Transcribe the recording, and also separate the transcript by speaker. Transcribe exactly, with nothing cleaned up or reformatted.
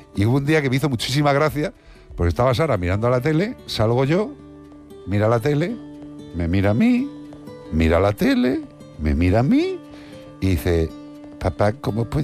Speaker 1: Y hubo un día que me hizo muchísima gracia, porque estaba Sara mirando a la tele, salgo yo, mira la tele, me mira a mí, mira la tele, me mira a mí, y dice, papá, ¿cómo puede